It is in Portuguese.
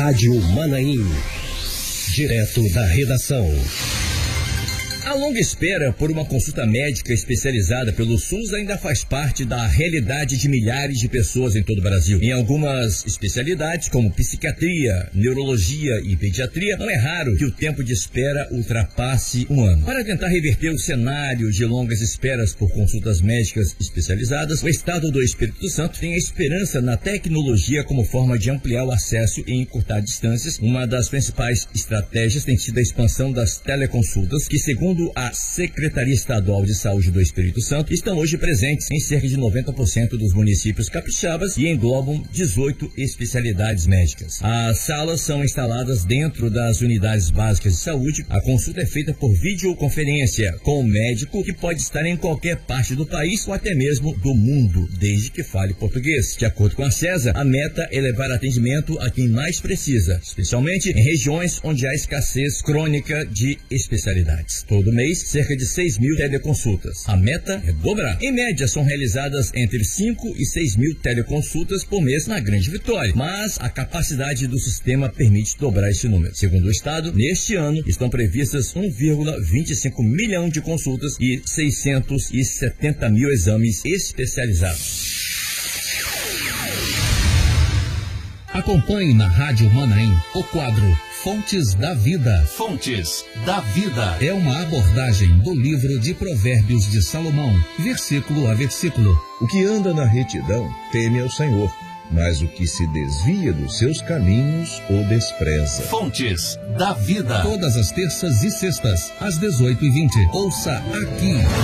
Rádio Manaim. Direto da redação. A longa espera por uma consulta médica especializada pelo SUS ainda faz parte da realidade de milhares de pessoas em todo o Brasil. Em algumas especialidades, como psiquiatria, neurologia e pediatria, não é raro que o tempo de espera ultrapasse um ano. Para tentar reverter o cenário de longas esperas por consultas médicas especializadas, o Estado do Espírito Santo tem a esperança na tecnologia como forma de ampliar o acesso e encurtar distâncias. Uma das principais estratégias tem sido a expansão das teleconsultas, que, segundo a Secretaria Estadual de Saúde do Espírito Santo, estão hoje presentes em cerca de 90% dos municípios capixabas e englobam 18 especialidades médicas. As salas são instaladas dentro das unidades básicas de saúde. A consulta é feita por videoconferência com o médico, que pode estar em qualquer parte do país ou até mesmo do mundo, desde que fale português. De acordo com a CESA, a meta é levar atendimento a quem mais precisa, especialmente em regiões onde há escassez crônica de especialidades. Todo mês, cerca de 6 mil teleconsultas. A meta é dobrar. Em média, são realizadas entre 5 e 6 mil teleconsultas por mês na Grande Vitória, mas a capacidade do sistema permite dobrar esse número. Segundo o Estado, neste ano estão previstas 1,25 milhão de consultas e 670 mil exames especializados. Acompanhe na Rádio Manaim o quadro Fontes da Vida. Fontes da Vida é uma abordagem do livro de Provérbios de Salomão, versículo a versículo. O que anda na retidão teme ao Senhor, mas o que se desvia dos seus caminhos o despreza. Fontes da Vida. Todas as terças e sextas, às 18h20. Ouça aqui.